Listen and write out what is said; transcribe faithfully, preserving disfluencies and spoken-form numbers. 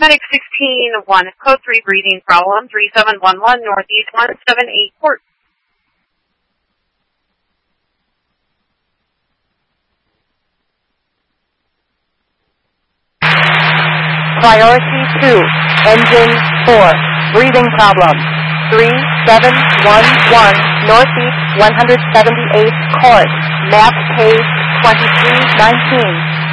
Medic sixteen one, code three breathing problem, three seven one one, Northeast one seven eight Court. Priority two, engine four, breathing problem, three seven one one, Northeast one seventy-eight Court, map page twenty-three nineteen.